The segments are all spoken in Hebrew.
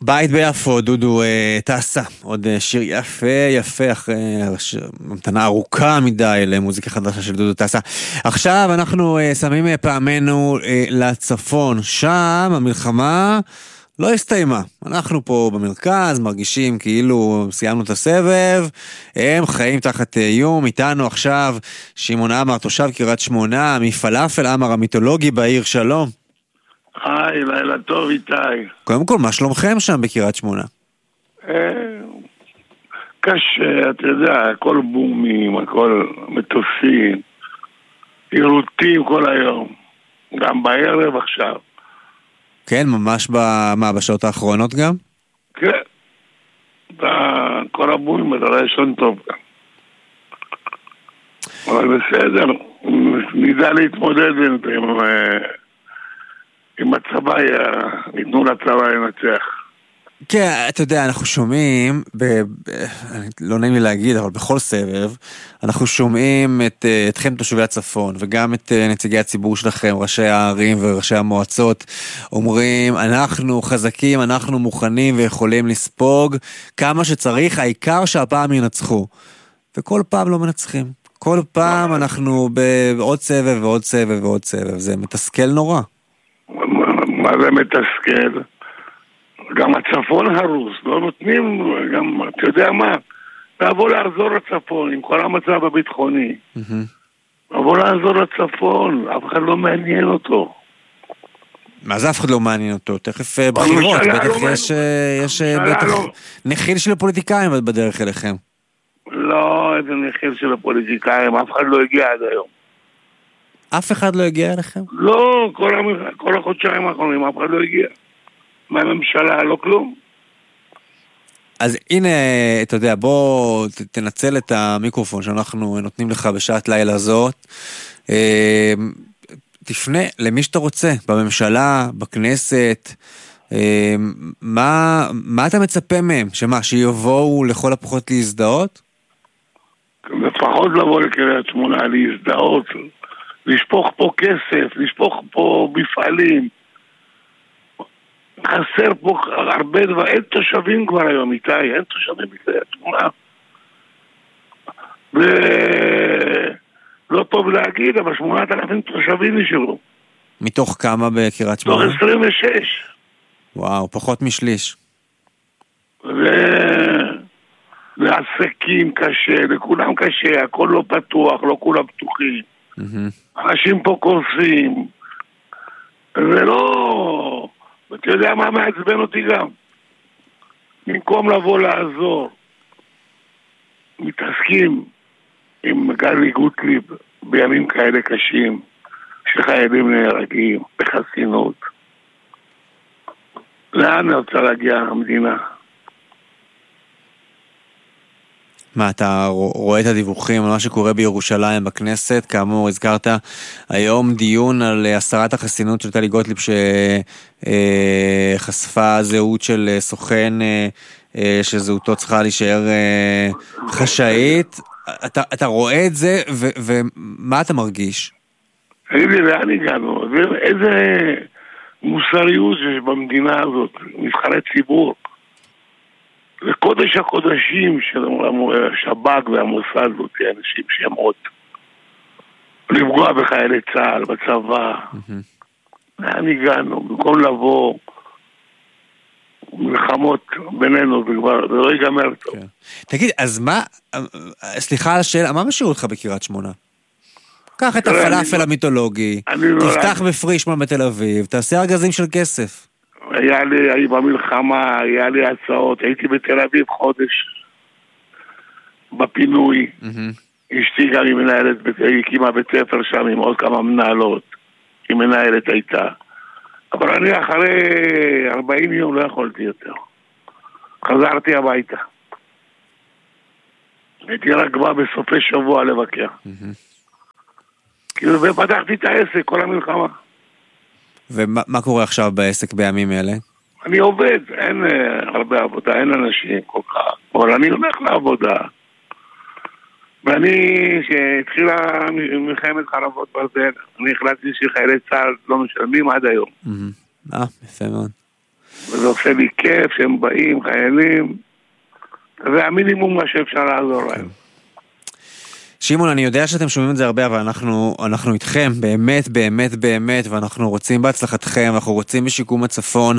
בית ביפו, דודו טסה, עוד שיר יפה יפה אחרי המתנה ארוכה מדי למוזיקה חדשה של דודו טסה. עכשיו אנחנו שמים פעמנו לצפון, שם המלחמה לא הסתיימה. אנחנו פה במרכז מרגישים כאילו סיימנו את הסבב, הם חיים תחת איום. איתנו עכשיו שמעון עמר, תושב קריית שמונה, מפלאפל עמר המיתולוגי בעיר. שלום. היי, לילה טוב איתי. קודם כל, מה שלומכם שם בקריית שמונה? קשה, אתה יודע, הכל בומים, הכל מטוסים, עירותים כל היום, גם בערב עכשיו. כן, ממש בשעות האחרונות גם? כן, כל הבומים, אתה רואה שון טוב גם. אבל בסדר, נדע להתמודד עם הצבא, ניתנו לצבא לנצח. כן, אתה יודע, אנחנו שומעים, לא נעים לי להגיד, אבל בכל סבב, אנחנו שומעים אתכם תושבי הצפון, וגם את נציגי הציבור שלכם, ראשי הערים וראשי המועצות, אומרים, אנחנו חזקים, אנחנו מוכנים ויכולים לספוג כמה שצריך, העיקר שהפעם ינצחו. וכל פעם לא מנצחים. כל פעם אנחנו בעוד סבב ועוד סבב ועוד סבב. זה מתסכל נורא. מה זה מתסכל? גם הצפון הרוס, לא נותנים, גם, אתה יודע מה, תבוא לעזור לצפון עם כל המצב הביטחוני. תבוא לעזור לצפון, אף אחד לא מעניין אותו. מה זה אף אחד לא מעניין אותו? תכף בחירות, בטח יש בטח נחיל של הפוליטיקאים בדרך אליכם. לא, איזה נחיל של הפוליטיקאים, אף אחד לא הגיע עד היום. אף אחד לא הגיע אליכם? לא, כל החודשיים האחרונים אף אחד לא הגיע. מהממשלה, לא כלום. אז הנה, אתה יודע, בוא תנצל את המיקרופון שאנחנו נותנים לך בשעת לילה הזאת. תפנה למי שאתה רוצה, בממשלה, בכנסת. מה אתה מצפה מהם? שיבואו לכל הפחות להזדהות? לפחות לבוא לקריית שמונה, להזדהות. לשפוך פה כסף, לשפוך פה מפעלים. חסר פה הרבה דבר, אין תושבים כבר היום איתי, אין תושבים בקריית שמונה. ולא טוב להגיד, אבל 8,000 תושבים נשארו. מתוך כמה בקריית שמונה? מתוך 26. וואו, פחות משליש. לעסקים קשה, לכולם קשה, הכל לא פתוח, לא כולם פתוחים. אנשים פה קורסים. זה לא... אתה יודע מה מעצבן אותי גם? במקום לבוא לעזור, מתעסקים עם גלי גוטליב בימים כאלה קשים, שחיילים נהרגים בחסינות. לאן רוצה להגיע המדינה? מה, אתה רואה את הדיווחים על מה שקורה בירושלים בכנסת? כאמור, הזכרת היום דיון על הסרת החסינות של טלי גוטליב שחשפה זהות של סוכן שזהותו צריכה להישאר חשאית. אתה רואה את זה ומה אתה מרגיש? תגיד לי, לאן הגענו? איזה מוסריות יש במדינה הזאת, נבחרי ציבור. זה קודש הקודשים של השב"כ והמוסד, אנשים שהם עוד לפגוע בחיילי צה"ל, בצבא. לאן הגענו? במקום לבוא מלחמות בינינו, זה לא ייגמר טוב. תגיד, אז מה, סליחה על השאלה, מה משאיר אותך בקריית שמונה? קח את הפלאפל המיתולוגי, תפתח בפרישמן בתל אביב, תעשה ארגזים של כסף. הייתי במלחמה, היה לי הצעות, הייתי בתל אביב חודש בפינוי. אשתי גם היא מנהלת, היא הקימה בית ספר שם עם עוד כמה מנהלות, היא מנהלת הייתה. אבל אני אחרי 40 יום לא יכולתי יותר. חזרתי הביתה. הייתי רק בא בסופי שבוע לבקר. כאילו, ופתחתי את העסק, כל המלחמה. ומה קורה עכשיו בעסק בימים אלה? אני עובד, אין הרבה עבודה, אין אנשים כל כך, אבל אני הולך לעבודה. ואני, שהתחילה מלחמת חרבות ברזל, אני החלטתי שחיילי צה"ל לא משלמים עד היום. יפה מאוד. וזה עושה לי כיף שהם באים, חיילים. זה המינימום מה שאפשר לעזור להם. שמעון, אני יודע שאתם שומעים את זה הרבה, אבל אנחנו איתכם, באמת, באמת, באמת, ואנחנו רוצים בהצלחתכם, אנחנו רוצים בשיקום הצפון,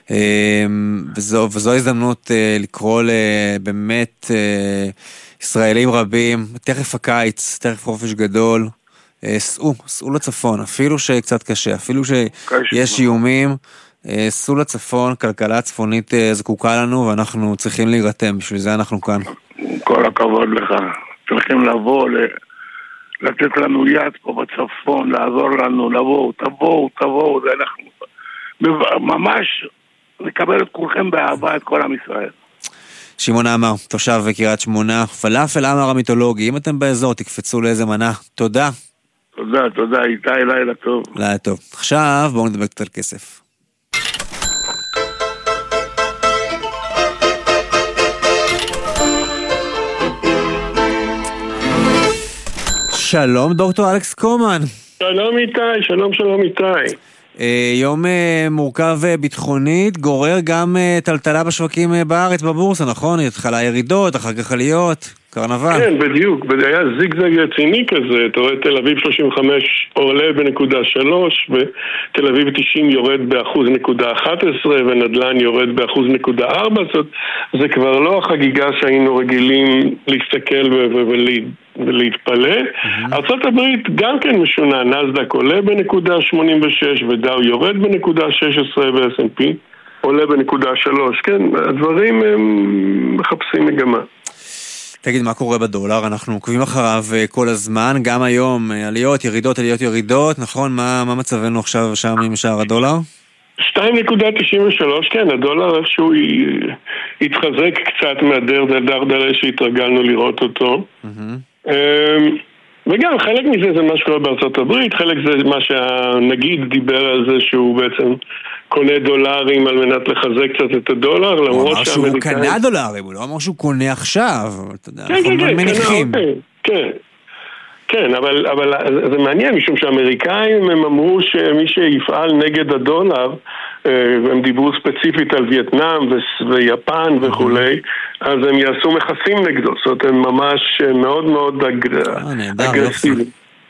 וזו הזדמנות לקרוא לבאמת ישראלים רבים, תכף הקיץ, תכף חופש גדול, סעו לצפון, אפילו שקצת קשה, אפילו שיש איומים, סעו לצפון, כלכלה הצפונית זקוקה לנו, ואנחנו צריכים להירתם, בשביל זה אנחנו כאן. כל הכבוד לך. צריכים לבוא, לתת לנו יד פה בצפון, לעזור לנו, תבואו, זה אנחנו ממש נקבל את כולכם באהבה, את כל עם ישראל. שמעון עמר, תושב קריית שמונה, פלאפל עמר המיתולוגי, אם אתם באזור תקפצו לאיזה מנה, תודה. תודה, איתי, לילה טוב. לילה טוב. עכשיו בואו נדבר קצת על כסף. שלום דוקטור אלכס קומן. שלום איתי, שלום איתי. יום מורכב ביטחונית, גורר גם טלטלה בשווקים בארץ בבורסה, נכון? התחלה ירידות, אחר כך עליות, קרנבל. כן, בדיוק, היה זיגזג רציני כזה, אתה רואה תל אביב 35 עולה ב.3 ותל אביב 90 יורד ב1.11 ונדל"ן יורד ב1.4, זה כבר לא החגיגה שהיינו רגילים להסתכל ולהתפלא. ארצות הברית גם כן משונה, נסדק עולה ב.86 ודאו יורד ב.16 ו-S&P עולה ב.3, כן, הדברים מחפשים מגמה. תגיד, מה קורה בדולר? אנחנו עוקבים אחריו כל הזמן, גם היום עליות, ירידות, נכון? מה מצבנו עכשיו שם עם שער הדולר? 2.93, כן, הדולר איכשהו התחזק קצת מהדרדלה שהתרגלנו לראות אותו. וגם חלק מזה זה מה שקורה בארצות הברית, חלק זה מה שהנגיד דיבר על זה שהוא בעצם קונה דולרים על מנת לחזק קצת את הדולר, הוא אמר שהוא קנה דולרים, הוא לא אמר שהוא קונה עכשיו, אנחנו מניחים. כן, אבל זה מעניין, משום שהאמריקאים הם אמרו שמי שיפעל נגד הדולר, והם דיברו ספציפית על וייטנאם ויפן וכולי, אז הם יעשו מכסים נגדו, זאת אומרת, הם ממש מאוד מאוד אגרסיביים.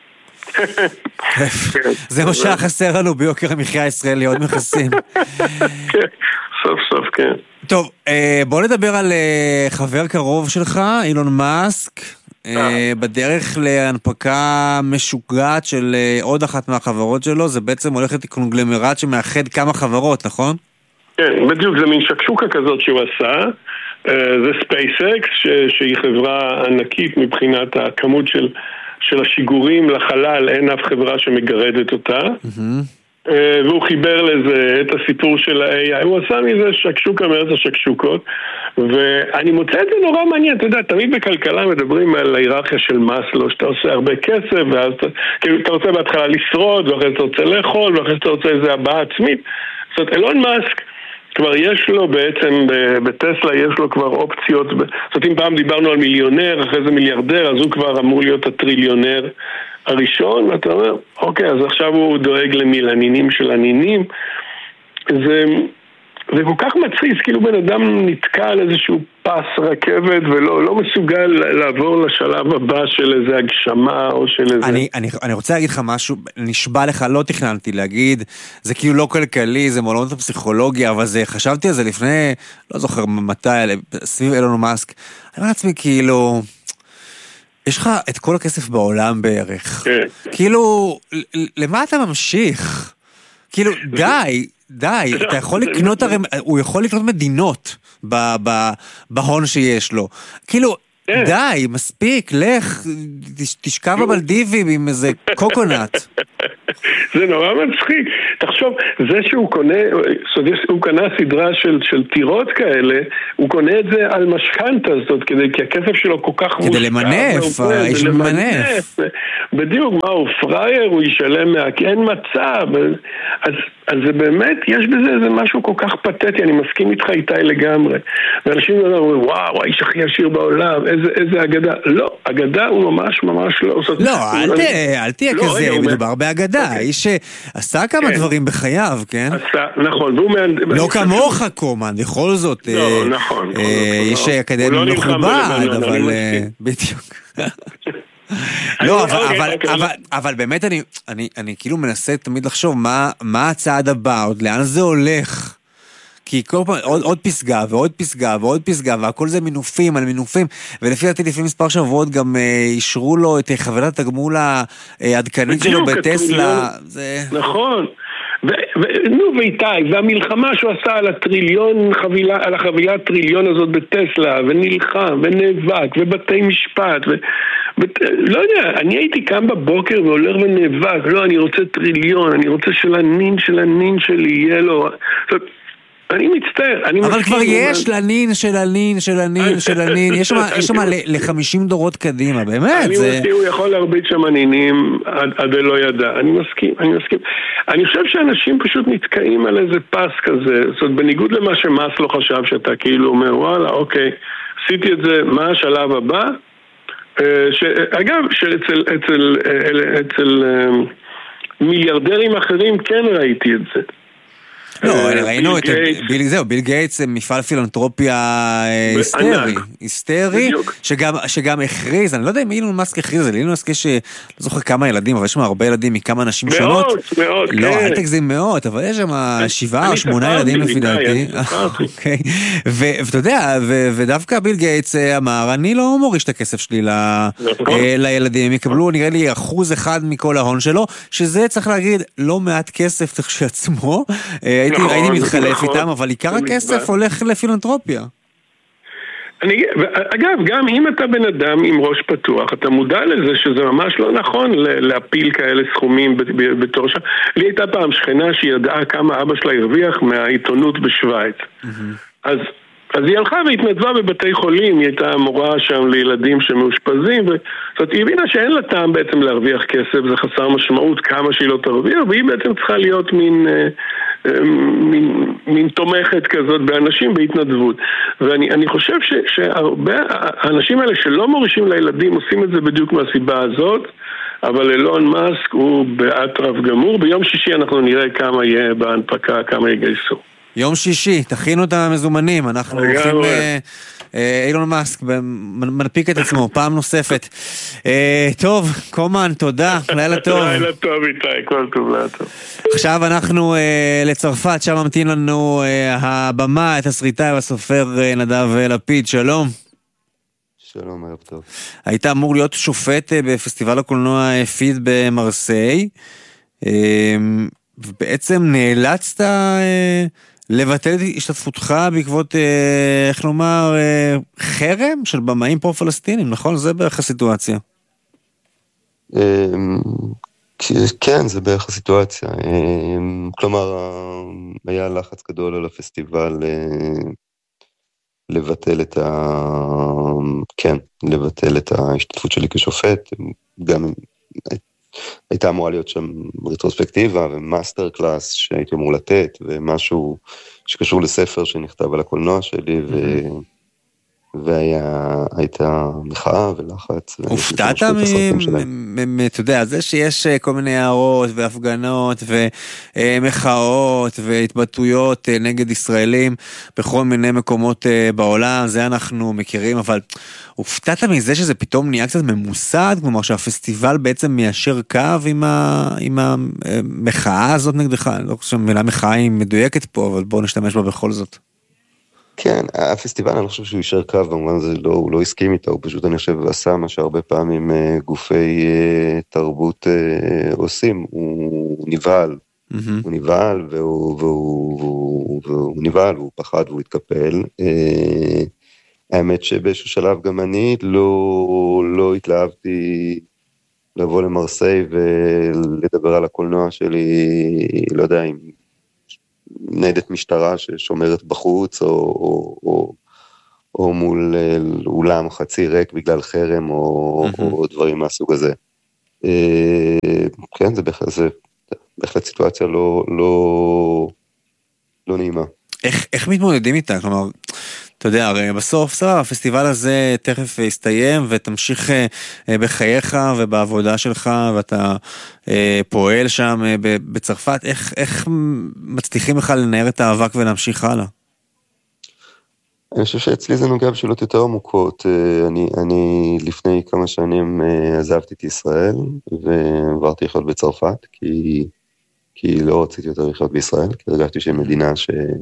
זה מה שחסר לנו ביוקר המחיה הישראלי, עוד מכסים. סוף סוף, כן. טוב, בוא נדבר על חבר קרוב שלך, אילון מאסק, בדרך להנפקה משוגעת של עוד אחת מהחברות שלו, זה בעצם הולך לקונגלומרט שמאחד כמה חברות, נכון? כן, בדיוק, זה מין שקשוקה כזאת שהוא עשה, זה SpaceX, שהיא חברה ענקית מבחינת הכמות של השיגורים לחלל, אין אף חברה שמגרדת אותה, והוא חיבר לזה את הסיפור של ה-AI, הוא עשה מזה שקשוקה מארץ השקשוקות, ואני מוצא את זה נורא מעניין, אתה יודע, תמיד בכלכלה מדברים על ההיררכיה של מאסלו, שאתה עושה הרבה כסף, ואז אתה רוצה בהתחלה לשרוד, ואחרי אתה רוצה לאכול, ואחרי אתה רוצה איזה הבעה עצמית, זאת אומרת, אילון מאסק, כבר יש לו בעצם, בטסלה יש לו כבר אופציות, זאת אומרת, אם פעם דיברנו על מיליונר, אחרי זה מיליארדר, אז הוא כבר אמור להיות הטריליונר הראשון, ואתה אומר, אוקיי, אז עכשיו הוא דואג לנינים של הנינים, זה כל כך מצחיק, כאילו בן אדם נתקע על איזשהו פס רכבת ולא מסוגל לעבור לשלב הבא של איזה הגשמה או של איזה... אני רוצה להגיד לך משהו, נשבע לך, לא תכננתי להגיד, זה כאילו לא כלכלי, זה מעולמות הפסיכולוגיה, אבל חשבתי על זה לפני, לא זוכר מתי, סביב אילון מאסק, אני אומר לעצמי כאילו... יש לך את כל הכסף בעולם בערך. כאילו, למה אתה ממשיך? כאילו, די, אתה יכול לקנות, הוא יכול לקנות מדינות בהון שיש לו. כאילו, די, מספיק, לך, תשכב במלדיבים עם איזה קוקונט. זה נורא מצחיק. תחשוב, זה שהוא קונה, הוא קנה סדרה של טירות כאלה, הוא קונה את זה על משכנתה, זאת כי הכסף שלו כל כך כדי למנף, האיש למנף. בדיוק, מה הוא פרייר, הוא ישלם כי אין מצב. אז זה באמת, יש בזה איזה משהו כל כך פתטי, אני מסכים איתך איתי לגמרי. ואנשים אומרים, וואו, האיש הכי עשיר בעולם, איזה אגדה. לא, אגדה הוא ממש לא. לא, אל תהיה כזה, מדובר באגדה. יודע, האיש שעשה כמה דברים בחייו, כן? נכון, לא כמוך קומן, בכל זאת, נכון. איש אקדמי מכובד, אבל בדיוק. לא, אבל באמת אני כאילו מנסה תמיד לחשוב מה הצעד הבא, עוד לאן זה הולך. כי כל פעם עוד פסגה ועוד פסגה ועוד פסגה, והכל זה מינופים על מינופים, ולפי דעתי לפני מספר שבועות גם אישרו לו את חבילת התגמול העדכנית שלו בטסלה. נכון. ואיתי, והמלחמה שהוא עשה על על החבילת טריליון הזאת בטסלה, ונלחם, ונאבק, ובתי משפט, לא יודע, אני הייתי קם בבוקר והולך ונאבק, לא, אני רוצה טריליון, אני רוצה שלנין שלי יהיה לו, אני מצטער, אבל כבר יש לנין של הנין של הנין של הנין, יש שם ל-50 דורות קדימה, באמת. אני מסכים, הוא יכול להרביץ שם הנינים עד לא ידע, אני מסכים. אני חושב שאנשים פשוט נתקעים על איזה פס כזה, זאת אומרת, בניגוד למה שמאסלו חשב, שאתה כאילו אומר, וואלה, אוקיי, עשיתי את זה, מה השלב הבא? אגב, אצל מיליארדרים אחרים כן ראיתי את זה. לא, ראינו את ביל גייטס, מפעל פילנטרופיה היסטרי, שגם הכריז, אני לא יודע אם אילון מאסק הכריז, אילון מאסק יש, לא זוכר כמה ילדים, אבל יש שם הרבה ילדים מכמה אנשים שונות. מאות, לא, אל תגזים מאות, אבל יש שם 7 או 8 ילדים לפי דעתי. ואתה יודע, ודווקא ביל גייטס אמר, אני לא מוריש את הכסף שלי לילדים, הם יקבלו נראה לי 1% מכל ההון שלו, שזה צריך להגיד לא מעט כסף כשעצמו, הייתי מתחלף איתם, אבל עיקר הכסף הולך לפילנטרופיה. אגב, גם אם אתה בן אדם עם ראש פתוח, אתה מודע לזה שזה ממש לא נכון להפיל כאלה סכומים בתור שם. לי הייתה פעם שכנה שידעה כמה אבא שלה הרוויח מהעיתונות בשוויץ. אז היא הלכה והתנדבה בבתי חולים, היא הייתה מורה שם לילדים שמאושפזים, זאת היא הבינה שאין לה טעם בעצם להרוויח כסף, זה חסר משמעות כמה שהיא לא תרוויח, והיא בעצם צריכה להיות מין תומכת כזאת באנשים בהתנדבות. ואני חושב שהרבה האנשים האלה שלא מורישים לילדים עושים את זה בדיוק מהסיבה הזאת, אבל אילון מאסק הוא באטרף גמור. ביום שישי אנחנו נראה כמה יהיה בהנפקה, כמה יגייסו. יום שישי, תכינו את המזומנים, אנחנו הולכים, אילון מאסק מנפיק את עצמו, פעם נוספת. טוב, קומן, תודה, לילה טוב. לילה טוב איתי, כל טוב, לילה טוב. עכשיו אנחנו לצרפת, שם ממתין לנו הבמה, התסריטאי והסופר נדב לפיד, שלום. שלום, ערב טוב. היית אמור להיות שופט בפסטיבל הקולנוע פיד במרסיי, ובעצם נאלצת לבטל את השתתפותך בעקבות, איך לומר, חרם של במאים פרו-פלסטינים, נכון? זה בערך הסיטואציה. כן, זה בערך הסיטואציה. כלומר, היה לחץ גדול על הפסטיבל לבטל את ההשתתפות שלי כשופט. גם הייתה אמורה להיות שם רטרוספקטיבה ומאסטר קלאס שהייתי אמור לתת, ומשהו שקשור לספר שנכתב על הקולנוע שלי, והייתה מחאה ולחץ. הופתעת אתה יודע, זה שיש כל מיני הערות והפגנות ומחאות והתבטאויות נגד ישראלים בכל מיני מקומות בעולם, זה אנחנו מכירים, אבל הופתעת מזה שזה פתאום נהיה קצת ממוסד, כלומר שהפסטיבל בעצם מיישר קו עם המחאה הזאת נגדך? אני לא חושב שהמילה מחאה היא מדויקת פה, אבל בואו נשתמש בה בכל זאת. כן, הפסטיבל, אני חושב שהוא יישר קו, במובן הזה הוא לא הסכים איתה, הוא פשוט, אני חושב, עשה מה שהרבה פעמים גופי תרבות עושים, הוא נבהל, והוא נבהל, והוא פחד והוא התקפל. האמת שבאיזשהו שלב גם אני לא התלהבתי לבוא למרסיי ולדבר על הקולנוע שלי, לא יודע אם ניידת משטרה ששומרת בחוץ, או מול אולם חצי ריק בגלל חרם, או דברים מהסוג הזה. כן, זה בהחלט סיטואציה לא נעימה. איך מתמודדים איתה? כלומר, אתה יודע, הרי בסוף, הפסטיבל הזה תכף יסתיים ותמשיך בחייך ובעבודה שלך, ואתה פועל שם בצרפת. איך מצליחים לך לנער את האבק ולהמשיך הלאה? אני חושב שאצלי זה נוגע בשאלות יותר עמוקות. אני לפני כמה שנים עזבתי את ישראל ועברתי לחיות בצרפת, כי לא רציתי יותר לחיות בישראל, כי הרגשתי שהיא מדינה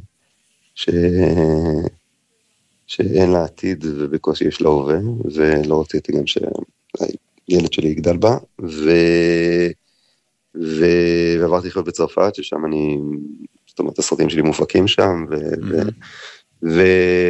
שאין לה עתיד ובקושי יש לה הווה, ולא רציתי גם שהילד שלי יגדל בה, ועברתי לחיות בצרפת, ששם זאת אומרת, הסרטים שלי מופקים שם,